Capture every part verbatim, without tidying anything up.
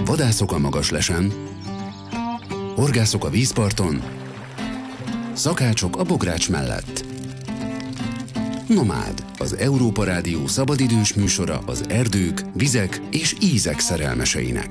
Vadászok a Magaslesen, horgászok a vízparton, szakácsok a bogrács mellett. Nomád, az Európa Rádió szabadidős műsora az erdők, vizek és ízek szerelmeseinek.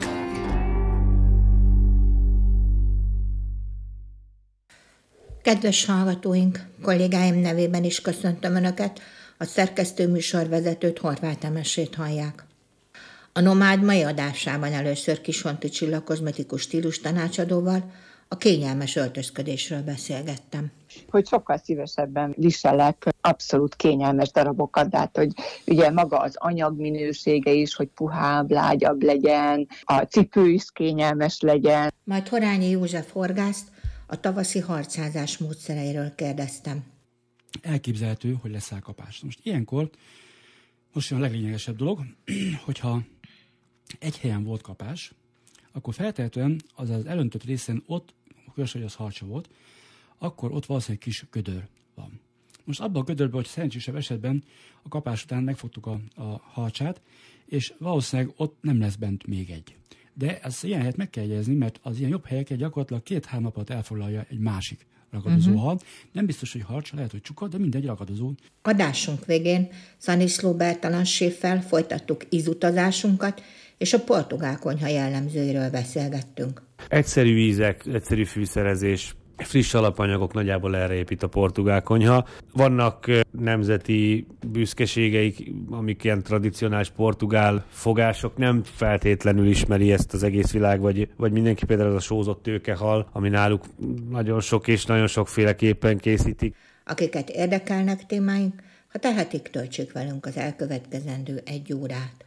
Kedves hallgatóink, kollégáim nevében is köszöntöm Önöket, a szerkesztő műsorvezetőt, Horváth Emesét hallják. A Nomád mai adásában először Kisonti Csilla kozmetikus stílus tanácsadóval a kényelmes öltözködésről beszélgettem. Hogy sokkal szívesebben viselek abszolút kényelmes darabokat, de hát, hogy ugye maga az anyagminősége is, hogy puhább, lágyabb legyen, a cipő is kényelmes legyen. Majd Horányi József horgászt a tavaszi harcázás módszereiről kérdeztem. Elképzelhető, hogy lesz elkapás. Most ilyenkor, most jön a leglényegesebb dolog, hogyha egy helyen volt kapás, akkor feltehetően az az elöntött részen ott, különös, hogy az harcsa volt, akkor ott valószínűleg kis gödör van. Most abban a gödörben, hogy szerencsésebb esetben a kapás után megfogtuk a, a harcsát, és valószínűleg ott nem lesz bent még egy. De ezt ilyen helyet meg kell jegyezni, mert az ilyen jobb helyeket gyakorlatilag két-három napot elfoglalja egy másik ragadozó uh-huh. hal. Nem biztos, hogy harcsa, lehet, hogy csuka, de mindegy ragadozó. Adásunk végén Szaniszló Bertalan séffel folytattuk ízutazásunkat, és a portugál konyha jellemzőiről beszélgettünk. Egyszerű ízek, egyszerű fűszerezés, friss alapanyagok, nagyjából erre épít a portugál konyha. Vannak nemzeti büszkeségeik, amik ilyen tradicionális portugál fogások, nem feltétlenül ismeri ezt az egész világ, vagy, vagy mindenki, például az a sózott tőkehal, ami náluk nagyon sok és nagyon sokféleképpen készítik. Akiket érdekelnek témáink, ha tehetik, töltsék velünk az elkövetkezendő egy órát.